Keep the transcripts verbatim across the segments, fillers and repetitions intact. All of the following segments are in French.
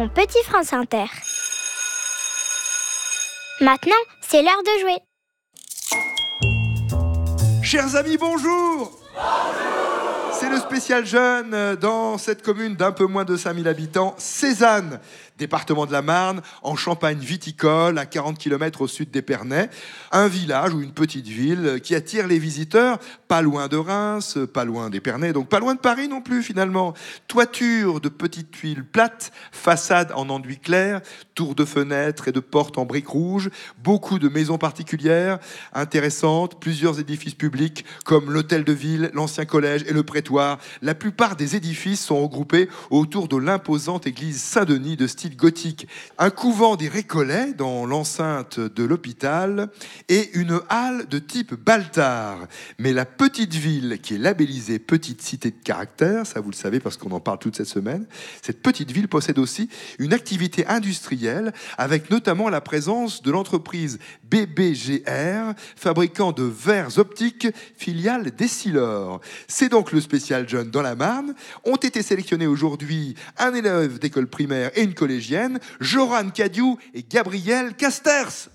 son petit France Inter. Maintenant, c'est l'heure de jouer. Chers amis, bonjour. Bonjour. C'est le spécial jeune dans cette commune d'un peu moins de cinq mille habitants, Cézanne, département de la Marne, en Champagne viticole, à quarante kilomètres au sud d'Épernay. Un village ou une petite ville qui attire les visiteurs, pas loin de Reims, pas loin d'Épernay, donc pas loin de Paris non plus finalement. Toiture de petites tuiles plates, façade en enduit clair, tours de fenêtres et de portes en briques rouges, beaucoup de maisons particulières intéressantes, plusieurs édifices publics comme l'hôtel de ville, l'ancien collège et le prétoire. La plupart des édifices sont regroupés autour de l'imposante église Saint-Denis de style gothique. Un couvent des Récollets dans l'enceinte de l'hôpital et une halle de type Baltard. Mais la petite ville qui est labellisée petite cité de caractère, ça vous le savez parce qu'on en parle toute cette semaine, cette petite ville possède aussi une activité industrielle avec notamment la présence de l'entreprise B B G R, fabricant de verres optiques, filiale d'Essilor. C'est donc le spécial jeune dans la Marne. Ont été sélectionnés aujourd'hui un élève d'école primaire et une collégienne, Joran Cadiou et Gabriel Casters.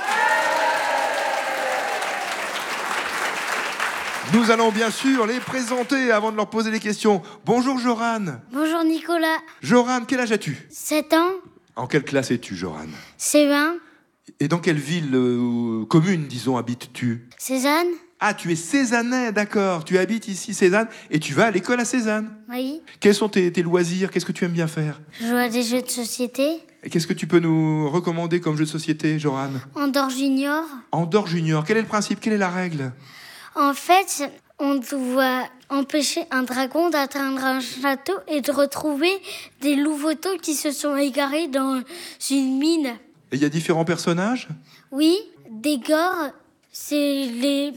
Nous allons bien sûr les présenter avant de leur poser des questions. Bonjour Joran. Bonjour Nicolas. Joran, quel âge as-tu? sept ans. En quelle classe es-tu, Joran? C vingt. Et dans quelle ville, euh, commune, disons, habites-tu? Cézanne. Ah, tu es Cézannais, d'accord. Tu habites ici, Cézanne, et tu vas à l'école à Cézanne. Oui. Quels sont tes, tes loisirs? Qu'est-ce que tu aimes bien faire? Je joue à des jeux de société. Et qu'est-ce que tu peux nous recommander comme jeu de société, Joran? Andorre Junior. Andorre Junior. Quel est le principe? Quelle est la règle? En fait, on doit empêcher un dragon d'atteindre un château et de retrouver des louveteaux qui se sont égarés dans une mine. Et il y a différents personnages? Oui, Dégor, c'est les,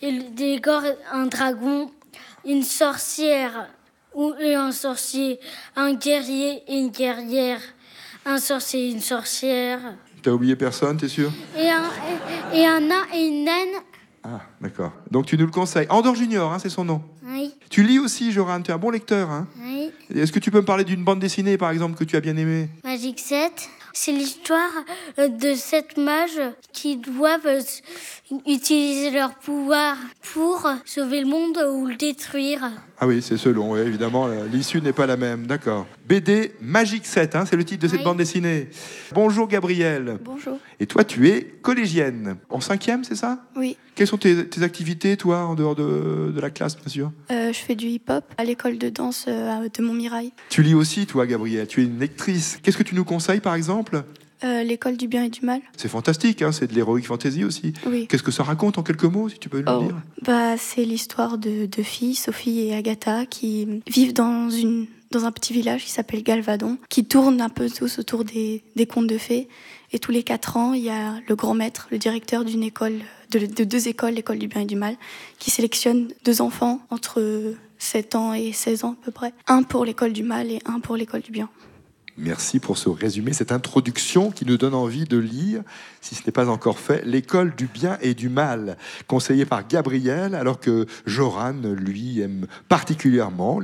Dégor, un dragon, une sorcière ou et un sorcier, un guerrier et une guerrière, un sorcier et une sorcière. T'as oublié personne, t'es sûr? Et un, et, et un nain et une naine. Ah, d'accord. Donc tu nous le conseilles. Andorre Junior, hein, c'est son nom. Oui. Tu lis aussi, Joran, tu es un bon lecteur. Hein. Oui. Est-ce que tu peux me parler d'une bande dessinée, par exemple, que tu as bien aimée? Magic sept, c'est l'histoire de sept mages qui doivent utiliser leur pouvoir pour sauver le monde ou le détruire. Ah oui, c'est selon, oui, évidemment, l'issue n'est pas la même, d'accord. B D Magic sept, hein, c'est le titre de cette oui. bande dessinée. Bonjour Gabrielle. Bonjour. Et toi, tu es collégienne, en cinquième, c'est ça? Oui. Quelles sont tes, tes activités, toi, en dehors de, de la classe, bien sûr? Euh, je fais du hip-hop à l'école de danse euh, de Montmirail. Tu lis aussi, toi, Gabrielle, tu es une lectrice. Qu'est-ce que tu nous conseilles, par exemple? Euh, l'école du bien et du mal. C'est fantastique, hein, c'est de l'heroic fantasy aussi. Oui. Qu'est-ce que ça raconte en quelques mots, si tu peux nous Oh. le dire? Bah, c'est l'histoire de deux filles, Sophie et Agatha, qui vivent dans, une, dans un petit village qui s'appelle Galvadon, qui tourne un peu tous autour des, des contes de fées. Et tous les quatre ans, il y a le grand maître, le directeur d'une école, de, de deux écoles, l'école du bien et du mal, qui sélectionne deux enfants entre sept ans et seize ans à peu près. Un pour l'école du mal et un pour l'école du bien. Merci pour ce résumé, cette introduction qui nous donne envie de lire, si ce n'est pas encore fait, L'école du bien et du mal, conseillée par Gabriel, alors que Joran, lui, aime particulièrement